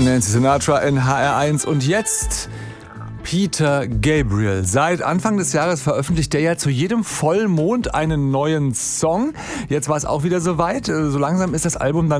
Nancy Sinatra in HR1 und jetzt Peter Gabriel. Seit Anfang des Jahres veröffentlicht er ja zu jedem Vollmond einen neuen Song. Jetzt war es auch wieder soweit. So langsam ist das Album dann